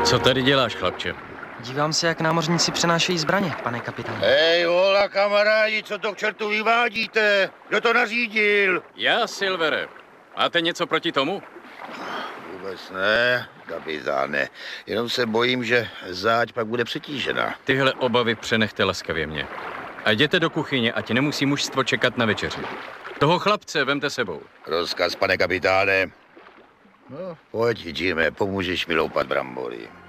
Co tady děláš, chlapče? Dívám se, jak námořníci přenášejí zbraně, pane kapitáne. Hej, hola, kamarádi, co to k čertu vyvádíte? Kdo to nařídil? Já, Silvere. Máte něco proti tomu? Vůbec ne, kapitáne. Jenom se bojím, že záď pak bude přetížena. Tyhle obavy přenechte laskavě mě. A jděte do kuchyně, ať nemusí mužstvo čekat na večeři. Toho chlapce vemte sebou. Rozkaz, pane kapitáne. No, pojď, Jimmy, pomůžeš mi loupat brambory.